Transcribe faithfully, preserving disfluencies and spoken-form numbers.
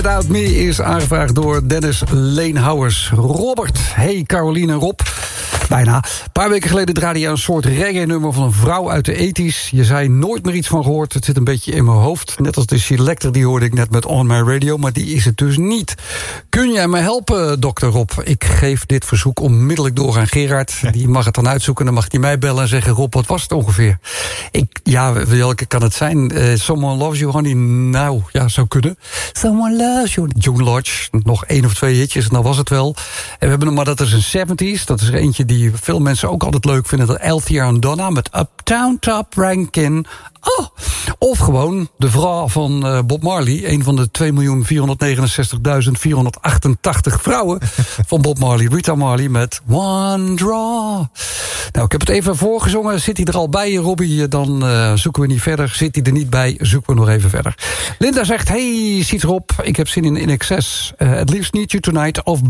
Without Me is aangevraagd door Dennis Leenhouwers. Robert, hey Caroline en Rob. Bijna. Een paar weken geleden draaide je een soort reggae-nummer van een vrouw uit de ethisch. Je zei nooit meer iets van gehoord. Het zit een beetje in mijn hoofd. Net als de Selector, die hoorde ik net met On My Radio. Maar die is het dus niet. Kun jij me helpen, dokter Rob? Ik geef dit verzoek onmiddellijk door aan Gerard. Die mag het dan uitzoeken. Dan mag hij mij bellen en zeggen: Rob, wat was het ongeveer? Ik, ja, welke kan het zijn? Uh, Someone Loves You, Honey. Nou, ja, zou kunnen. Someone Loves You. June Lodge. Nog één of twee hitjes en dan was het wel. En we hebben nog maar, dat is een zeventies. Dat is er eentje die veel mensen ook altijd leuk vinden. Dat Althea and Donna met Uptown Top Rankin'. Oh. Of gewoon de vrouw van uh, Bob Marley. Een van de twee miljoen vierhonderdnegenenzestigduizend vierhonderdachtentachtig vrouwen van Bob Marley. Rita Marley met One Draw. Nou, ik heb het even voorgezongen. Zit hij er al bij, Robbie? Dan uh, zoeken we niet verder. Zit hij er niet bij, zoeken we nog even verder. Linda zegt: hey, ziet Rob, ik heb zin in In Excess. Uh, At Least Need You Tonight of